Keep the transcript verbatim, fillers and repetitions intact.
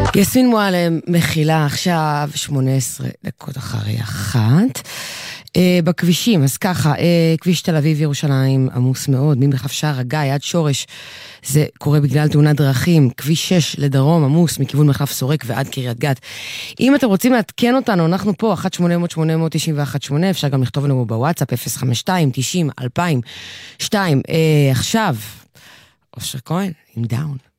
יסמין מועלם מכילה עכשיו שמונה עשרה דקות אחרי אחת. בכבישים, אז ככה, כביש תל אביב ירושלים עמוס מאוד, ממחלף שער הגיא עד שורש, זה קורה בגלל תאונת דרכים. כביש שש לדרום עמוס מכיוון מחלף סורק ועד קריית גת. אם אתם רוצים לעדכן אותנו, אנחנו פה אחת שמונה אפס אפס שמונה אפס אפס תשע אחת שמונה, אפשר גם לכתוב לנו בוואטסאפ אפס חמש שתיים תשעים אלפיים שתיים. עכשיו אושר כהן עם דאון.